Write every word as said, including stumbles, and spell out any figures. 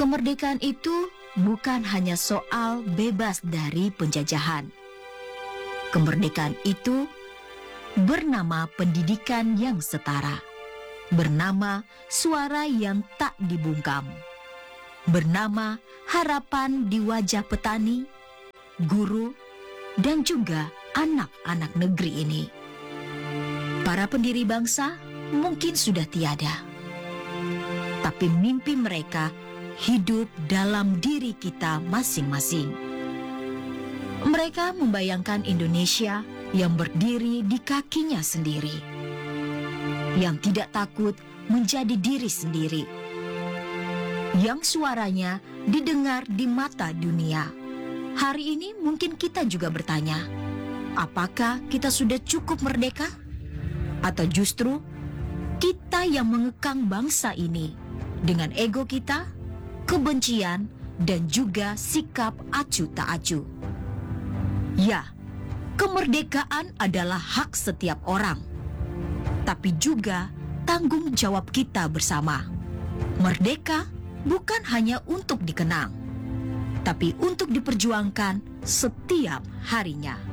Kemerdekaan itu bukan hanya soal bebas dari penjajahan. Kemerdekaan itu bernama pendidikan yang setara, bernama suara yang tak dibungkam, bernama harapan di wajah petani, guru, dan juga anak-anak negeri ini. Para pendiri bangsa mungkin sudah tiada, tapi mimpi mereka hidup dalam diri kita masing-masing. Mereka membayangkan Indonesia yang berdiri di kakinya sendiri, yang tidak takut menjadi diri sendiri, yang suaranya didengar di mata dunia. Hari ini mungkin kita juga bertanya, apakah kita sudah cukup merdeka? Atau justru kita yang mengekang bangsa ini dengan ego kita, kebencian, dan juga sikap acuh tak acuh. Ya, kemerdekaan adalah hak setiap orang, tapi juga tanggung jawab kita bersama. Merdeka bukan hanya untuk dikenang, tapi untuk diperjuangkan setiap harinya.